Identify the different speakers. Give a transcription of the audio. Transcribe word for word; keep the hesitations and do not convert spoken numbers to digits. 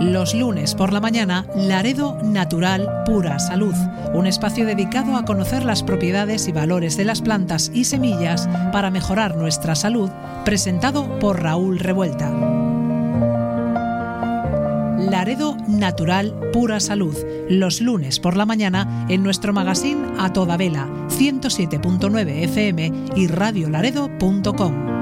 Speaker 1: Los lunes por la mañana, Laredo Natural Pura Salud, un espacio dedicado a conocer las propiedades y valores de las plantas y semillas para mejorar nuestra salud, presentado por Raúl Revuelta. Laredo Natural Pura Salud, los lunes por la mañana en nuestro magazine A Toda Vela, ciento siete punto nueve F M y radiolaredo punto com.